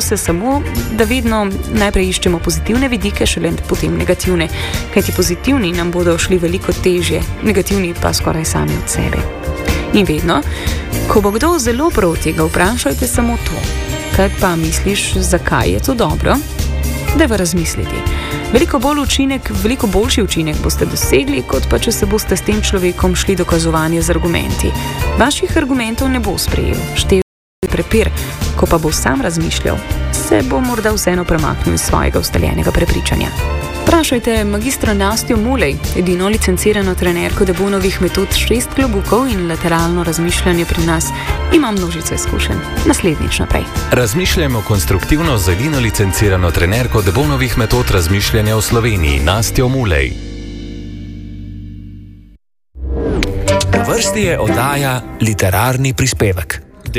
se samo, da vedno najprej iščemo pozitivne vidike, šele potem negativne, kajti pozitivni nam bodo šli veliko težje, negativni pa skoraj sami od sebe. In vedno, ko bo kdo zelo prav tega, vprašajte samo to. Kaj pa misliš, zakaj je to dobro? Dajva razmisliti. Veliko boljši učinek boste dosegli, kot pa če se boste s tem človekom šli dokazovanje z argumenti. Vaših argumentov ne bo sprejel, štev prepir, ko pa bo sam razmišljal, se bo morda vseeno premaknil iz svojega ustaljenega prepričanja. Vprašajte magistra Nastjo Mulej, edino licencirano trenerko Debonovih metod 6 klobukov in lateralno razmišljanje pri nas. Ima množico izkušenj. Naslednjič naprej. Razmišljamo konstruktivno z edino licencirano trenerko Debonovih metod razmišljanja v Sloveniji, Nastjo Mulej. Na vrsti je oddaja Literarni prispevek.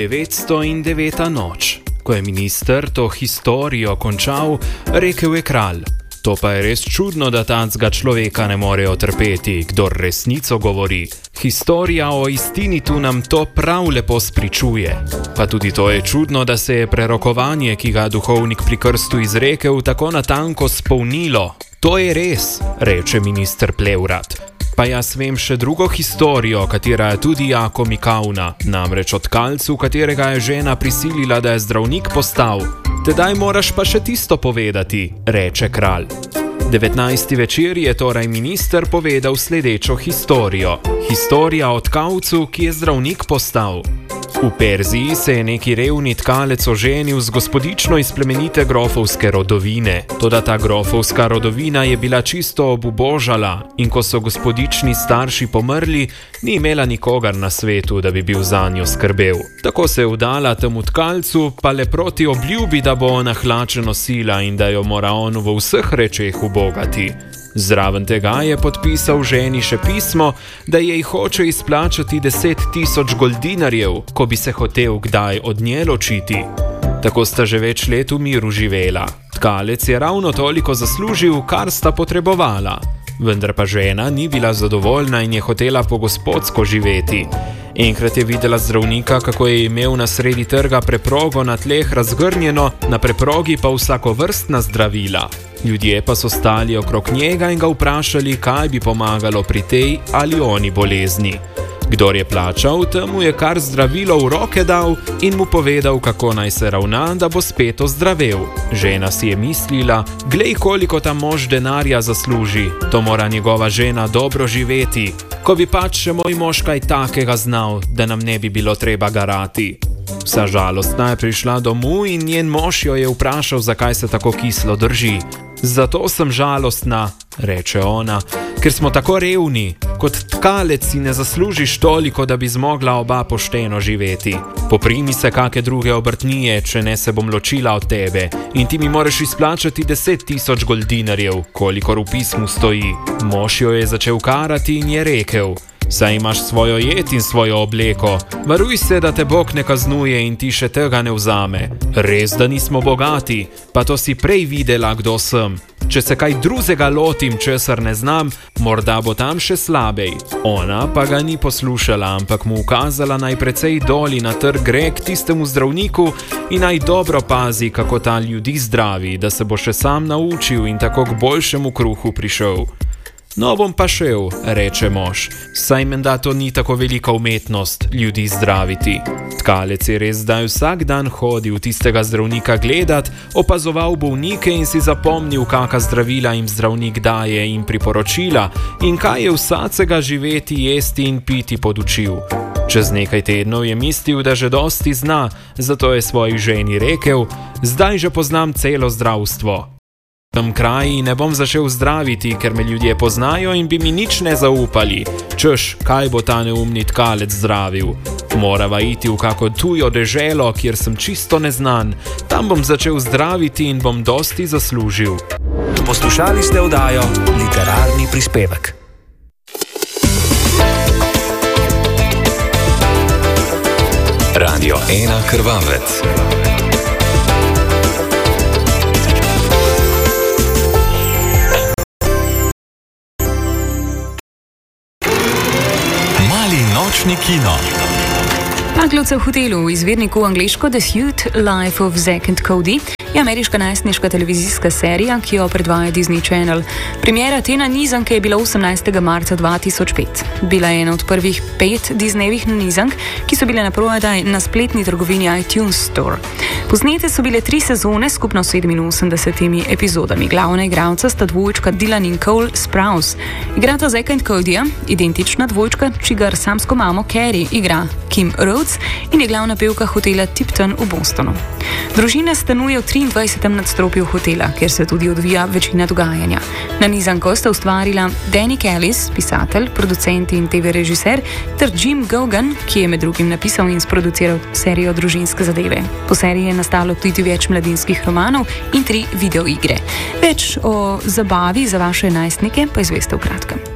909. noč. Ko je minister to historijo končal, rekel je kralj: to pa je res čudno, da tacga človeka ne morejo trpeti, kdor resnico govori. Historija o istini tu nam to prav lepo spričuje. Pa tudi to je čudno, da se je prerokovanje, ki ga duhovnik pri krstu izrekel, tako natanko spolnilo. To je res, reče minister Plevrat. Pa jaz vem še drugo historijo, katera je tudi jako mikavna, namreč od kalcu, katerega je žena prisilila, da je zdravnik postal. Tedaj moraš pa še tisto povedati, reče kralj. 19. večer je torej minister povedal sledečo historijo. Historija o tkavcu, ki je zdravnik postal. V Perziji se je neki revni tkalec oženil z gospodično iz plemenite grofovske rodovine. Toda ta grofovska rodovina je bila čisto obubožala in ko so gospodični starši pomrli, ni imela nikogar na svetu, da bi bil zanjo skrbel. Tako se je vdala temu tkalcu, pa le proti obljubi, da bo ona hlače nosila in da jo mora on v vseh rečeh ubogati. Zraven tega je podpisal ženi še pismo, da jej hoče izplačati 10.000 goldinarjev, ko bi se hotel kdaj od nje ločiti. Tako sta že več let v miru živela. Tkalec je ravno toliko zaslužil, kar sta potrebovala. Vendar pa žena ni bila zadovoljna in je hotela po gospodsko živeti. Enkrat je videla zdravnika, kako je imel na sredi trga preprogo na tleh razgrnjeno, na preprogi pa vsakovrstna zdravila. Ljudje pa so stali okrog njega in ga vprašali, kaj bi pomagalo pri tej ali oni bolezni. Kdor je plačal, temu je kar zdravilo v roke dal in mu povedal, kako naj se ravna, da bo spet ozdravel. Žena si je mislila, glej, koliko ta mož denarja zasluži, to mora njegova žena dobro živeti. Ko bi pač še moj mož kaj takega znal, da nam ne bi bilo treba garati. Vsa žalostna je prišla domov in njen mož jo je vprašal, zakaj se tako kislo drži. Zato sem žalostna, reče ona, ker smo tako revni. Kot tkalec si ne zaslužiš toliko, da bi zmogla oba pošteno živeti. Poprimi se kake druge obrtnije, če ne se bom ločila od tebe, in ti mi moraš izplačati 10.000 goldinarjev, kolikor v pismu stoji. Mož jo je začel karati in je rekel: saj imaš svojo jed in svojo obleko, varuj se, da te Bog ne kaznuje in ti še tega ne vzame. Res, da nismo bogati, pa to si prej videla, kdo sem. Če se kaj drugega lotim, česar ne znam, morda bo tam še slabej. Ona pa ga ni poslušala, ampak mu ukazala naj precej doli na trg gre k tistemu zdravniku in naj dobro pazi, kako ta ljudi zdravi, da se bo še sam naučil in tako k boljšemu kruhu prišel. No, bom pa šel, reče mož, saj menda to ni tako velika umetnost ljudi zdraviti. Tkalec je res zdaj vsak dan hodil tistega zdravnika gledat, opazoval bolnike in si zapomnil, kaka zdravila jim zdravnik daje in priporočila in kaj je vsacega živeti, jesti in piti podučil. Čez nekaj tednov je mislil, da že dosti zna, zato je svoji ženi rekel: zdaj že poznam celo zdravstvo. V tem kraji ne bom začel zdraviti, ker me ljudje poznajo in bi mi nič ne zaupali. Češ, kaj bo ta neumni tkalec zdravil? Morava iti v kako tujo deželo, kjer sem čisto neznan. Tam bom začel zdraviti in bom dosti zaslužil. Poslušali ste oddajo Literarni prispevek. Radio 1 Krvavec. Nočni kino. Maglovce v hotelu v izvirniku angleško The Suite Life of Zack and Cody je ameriška najstniška televizijska serija, ki jo predvaja Disney Channel. Premiera te nanizanke je bila 18. marca 2005. Bila je ena od prvih 5 Disneyjevih nanizank, ki so bile naprodaj na spletni trgovini iTunes Store. Posnete so bile 3 sezone, skupno 87 epizodami. Glavna igralca sta dvojčka Dylan in Cole Sprouse. Igrata Zacka in Codyja, identična dvojčka, čigar samsko mamo Carrie igra Kim Rhodes in je glavna pevka hotela Tipton v Bostonu. Družina stanuje v 23. nadstropju hotela, kjer se tudi odvija večina dogajanja. Nanizanko sta ustvarila Danny Kellis, pisatelj, producent in TV režiser, ter Jim Gaugan, ki je med drugim napisal in sproduciral serijo Družinske zadeve. Po seriji je nastalo tudi več mladinskih romanov in 3 videoigre. Več o zabavi za vaše najstnike pa izveste v kratkem.